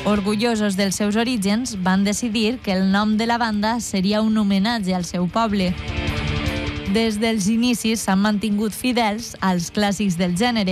Orgullosos dels seus orígens, van decidir que el nom de la banda seria un homenatge al seu poble. Des dels inicis s'han mantingut fidels als clàssics del gènere,